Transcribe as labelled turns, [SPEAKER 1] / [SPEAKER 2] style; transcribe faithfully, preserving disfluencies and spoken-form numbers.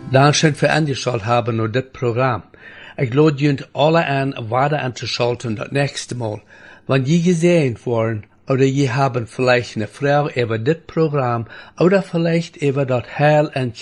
[SPEAKER 1] Dankeschön für angeschaut haben nur das Programm. Ich lade junt alle an, weiter anzuschalten das nächste Mal. Wenn je gesehen worden oder je haben vielleicht eine Frage über das Programm oder vielleicht über das Heil und